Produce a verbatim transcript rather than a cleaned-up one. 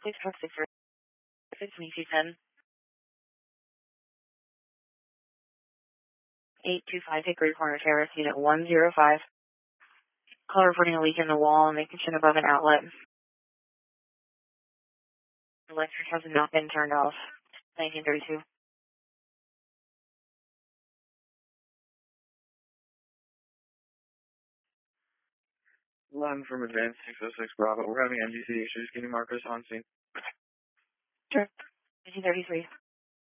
Please talk six zero six two ten. eight two five Hickory Corner Terrace, Unit one zero five. Call reporting a leak in the wall and the kitchen above an outlet. Electric has not been turned off. nineteen thirty-two. Line from Advance six oh six Bravo. We're having N G C issues. Can you mark us on scene? Sure. nineteen thirty-three.